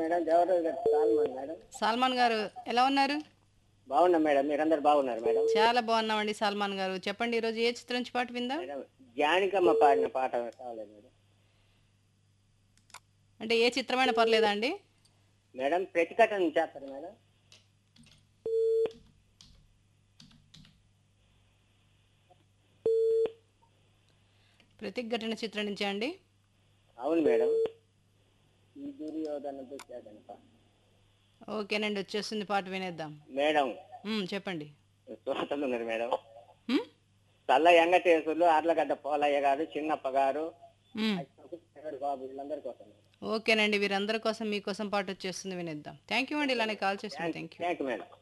Madam. Devaraju గారు salmon madam. Salman గారు ఎలా ఉన్నారు? బాగున్నాం మేడం. మీరందరు బాగున్నారు మేడం. చాలా బాగున్నామండి సల్మాన్ గారు. చెప్పండి ఈరోజు ఏ చిత్రం నుంచి పాట విందాం? మేడం జానికమ్మ పాడిన పాట కావాలి మేడం. అంటే ఏ చిత్రమైనా పర్లేదా అండి? మేడం ప్రతిఘటన చేస్తారు మేడం. ప్రతిఘటన చిత్రం నుంచే అండి? అవును మేడం. ఈ దుర్యోధన దుశ్శాసన పాట. ఓకేనండి, వచ్చేస్తుంది, పాట వినేద్దాం. మేడం చెప్పండి. శ్రోతలు ఉన్నారు మేడం. మ్? చల్ల వెంకటేశ్వర్లు, అర్లగడ్డ పోలయ్య గారు, చిన్నప్ప గారు, మ్. బాబు వీళ్ళందరి కోసం. ఓకేనండి, వీరందరి కోసం మీకోసం పాట వచ్చేస్తుంది, వినేద్దాం. థ్యాంక్ యూ అండి, ఇలానే కాల్ చేసిన thank you. Thank you madam.